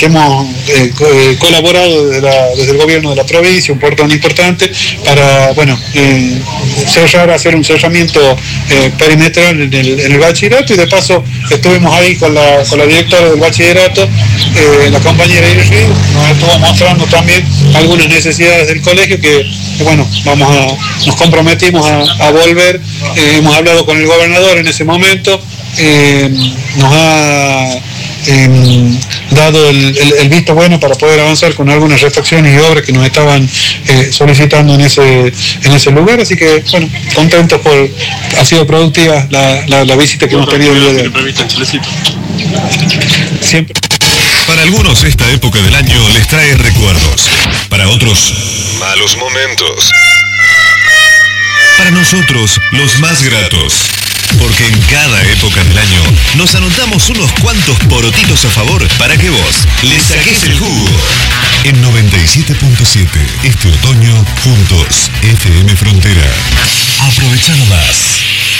hemos colaborado desde el gobierno de la provincia, un portón importante, para hacer un cerramiento perimetral en el bachillerato, y de paso estuvimos ahí con la directora del bachillerato, la compañera Iris, nos estuvo mostrando también algunas necesidades del colegio que nos comprometimos a volver. Hemos hablado con el gobernador en ese momento, nos ha dado el visto bueno para poder avanzar con algunas refacciones y obras que nos estaban solicitando en ese lugar, así que contentos ha sido productiva la visita que hemos tenido el día de hoy. Siempre. Para algunos esta época del año les trae recuerdos, para otros malos momentos, para nosotros los más gratos. Porque en cada época del año nos anotamos unos cuantos porotitos a favor para que vos le saques el jugo. En 97.7, este otoño, juntos, FM Frontera. Aprovechalo más.